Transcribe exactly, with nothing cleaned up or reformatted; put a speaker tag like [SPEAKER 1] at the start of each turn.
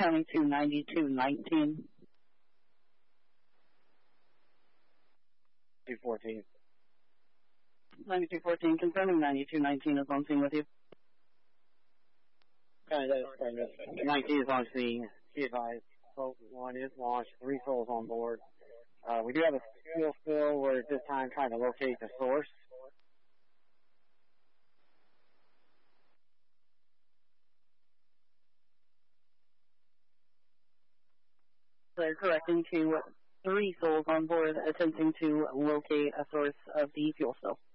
[SPEAKER 1] County two ninety-two nineteen.
[SPEAKER 2] two fourteen.
[SPEAKER 1] ninety-two fourteen, confirming ninety-two nineteen is on scene with you.
[SPEAKER 2] Okay, that's nineteen is on scene. Be advised, boat one is launched, three souls on board. Uh, we do have a fuel spill. We're at this time trying to locate the source.
[SPEAKER 1] They're correcting to three souls on board attempting to locate a source of the fuel spill.